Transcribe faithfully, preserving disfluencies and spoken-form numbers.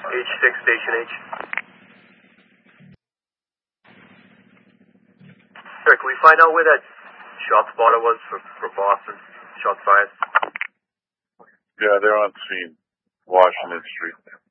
H six, Station H. Sir, can we find out where that shot spotter was for, for Boston? Shots fired? Yeah, they're on scene. Washington Street.